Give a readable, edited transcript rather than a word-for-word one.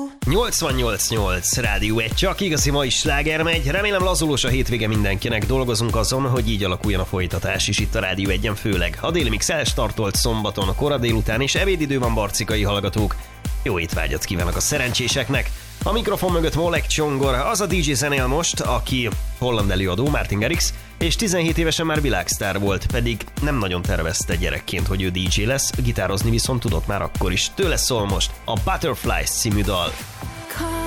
88.8 Rádió 1, csak igazi mai sláger megy. Remélem lazulós a hétvége mindenkinek, dolgozunk azon, hogy így alakuljon a folytatás is itt a Rádió 1-en főleg. A déli mix elstartolt szombaton, a kora délután és ebédidő van, barcikai hallgatók. Jó étvágyat kívánok a szerencséseknek! A mikrofon mögött Molek Csongor, az a DJ zenél most, aki holland előadó, Martin Garrix, és 17 évesen már világsztár volt, pedig nem nagyon tervezte gyerekként, hogy ő DJ lesz, gitározni viszont tudott már akkor is. Tőle szól most a Butterflies című dal.